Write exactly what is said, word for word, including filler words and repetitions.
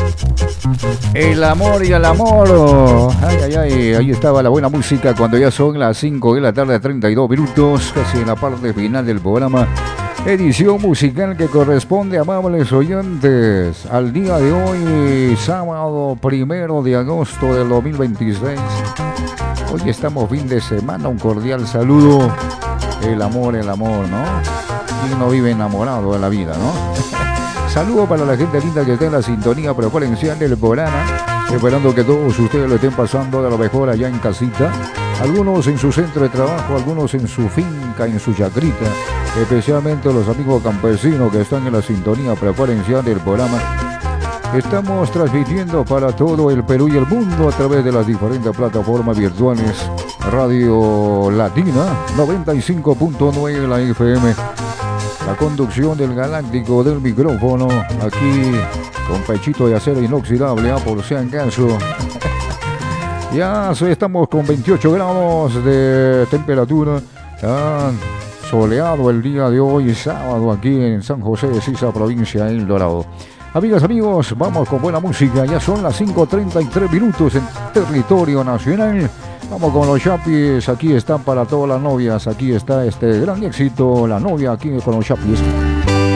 El amor y el amor. Ay, ay, ay. Ahí estaba la buena música cuando ya son las cinco de la tarde, treinta y dos minutos, casi en la parte final del programa. Edición musical que corresponde, amables oyentes, al día de hoy, sábado primero de agosto del dos mil veintiséis. Hoy estamos fin de semana, un cordial saludo. El amor, el amor, ¿no? ¿Quién no vive enamorado de la vida, no? Saludo para la gente linda que está en la sintonía preferencial del programa, esperando que todos ustedes lo estén pasando de lo mejor allá en casita. Algunos en su centro de trabajo, algunos en su finca, en su chacrita, especialmente los amigos campesinos que están en la sintonía preferencial del programa. Estamos transmitiendo para todo el Perú y el mundo a través de las diferentes plataformas virtuales. Radio Latina noventa y cinco punto nueve la F M. La conducción del galáctico del micrófono, aquí con pechito de acero inoxidable, ¿eh? Por si acaso. Ya estamos con veintiocho grados de temperatura. Ya soleado el día de hoy, sábado, aquí en San José de Sisa, provincia de El Dorado. Amigas, amigos, vamos con buena música. Ya son las cinco treinta y tres minutos en territorio nacional. Vamos con los Chapis. Aquí están para todas las novias. Aquí está este gran éxito, la novia aquí con los Chapis.